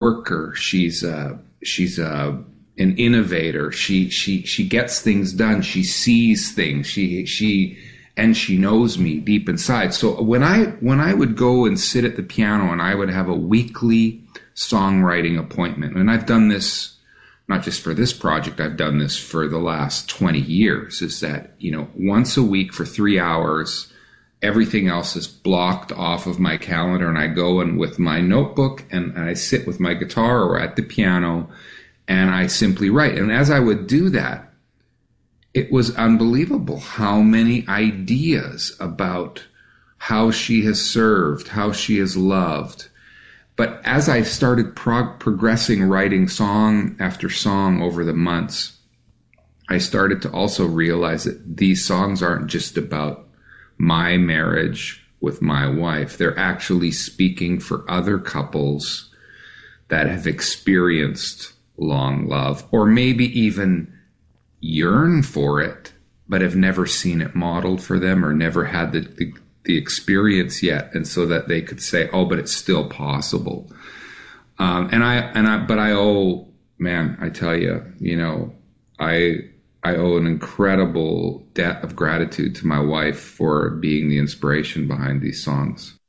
worker. An innovator. She gets things done. She sees things. And she knows me deep inside. So when I would go and sit at the piano and I would have a weekly songwriting appointment, and I've done this not just for this project, I've done this for the last 20 years, is that, once a week for 3 hours, everything else is blocked off of my calendar, and I go in with my notebook and I sit with my guitar or at the piano and I simply write. And as I would do that, it was unbelievable how many ideas about how she has served, how she has loved. But as I started progressing, writing song after song over the months, I started to also realize that these songs aren't just about my marriage with my wife. They're actually speaking for other couples that have experienced long love, or maybe even yearn for it, but have never seen it modeled for them or never had the experience yet. And so that they could say, oh, but it's still possible. But I owe, man, I tell you, I owe an incredible debt of gratitude to my wife for being the inspiration behind these songs.